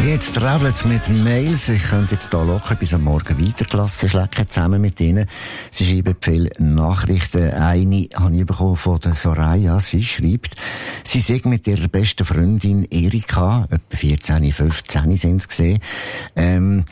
Jetzt traveln sie mit Mails. Ich könnte jetzt hier locker bis am Morgen weiter Klasse schlecken, zusammen mit ihnen. Sie schreiben viele Nachrichten. Eine habe ich bekommen von der Soraya. Sie schreibt, sie sei mit ihrer besten Freundin Erika, etwa 14, 15 sind sie gesehen, ein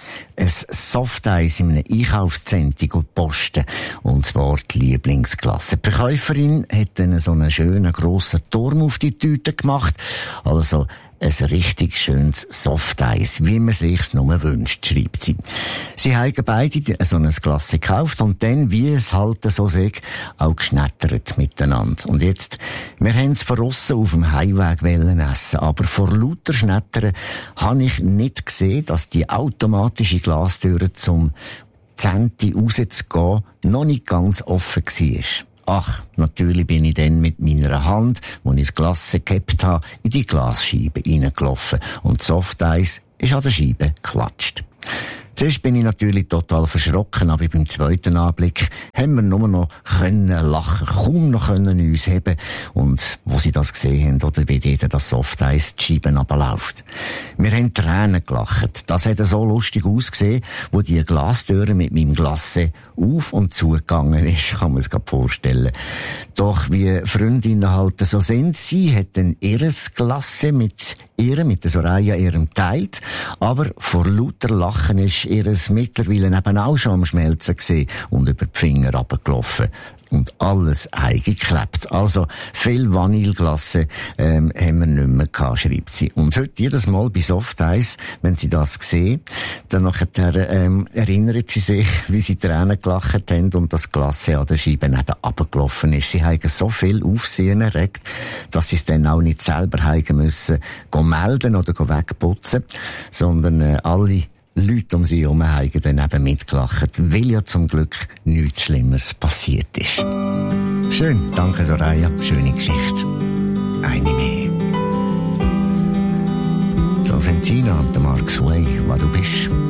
Softeis in einem Einkaufszentrum posten. Und zwar die Lieblingsklasse. Die Verkäuferin hat dann so einen schönen grossen Turm auf die Tüte gemacht. Also, ein richtig schönes Softeis, wie man sich's nur wünscht, schreibt sie. Sie haben beide so ein Glas gekauft und dann, wie es halt so sagt, auch geschnettert miteinander. Und jetzt, wir haben es von aussen auf dem Heimweg essen, aber vor lauter Schnettern habe ich nicht gesehen, dass die automatische Glastüre zum Zenti rauszugehen noch nicht ganz offen war. Ach, natürlich bin ich dann mit meiner Hand, wo ich das Glas gehabt habe, in die Glasscheibe reingelaufen und das Softeis ist an der Scheibe geklatscht. Zuerst bin ich natürlich total verschrocken, aber beim zweiten Anblick haben wir nur noch lachen, kaum noch uns heben. Und wo sie das gesehen haben, oder wie dort das Softeis die Scheiben runterläuft. Wir haben Tränen gelacht. Das hat so lustig ausgesehen, wo die Glastüre mit meinem Glasse auf und zugegangen ist, kann man es gerade vorstellen. Doch wie Freundinnen halt so sind, sie hat dann ihres Glasse mit der Soraya ihrem teilt, aber vor lauter Lachen ist ihres mittlerweile eben auch schon am Schmelzen gewesen und über die Finger runtergelaufen. Und alles eingeklebt. Also, viel Vanilleglasse, haben wir nicht mehr gehabt, schreibt sie. Und heute jedes Mal bei Softeis, wenn sie das sehen, dann nachher, erinnert sie sich, wie sie Tränen gelacht haben und das Glasse an der Scheibe eben runtergelaufen ist. Sie haben so viel Aufsehen erregt, dass sie es dann auch nicht selber haben müssen, melden oder wegputzen, sondern alle Leute um sie herum haben dann eben mitgelacht, weil ja zum Glück nichts Schlimmeres passiert ist. Schön, danke Soraya, schöne Geschichte. Eine mehr. Da sind Sina und der Mark Sway, wo du bist.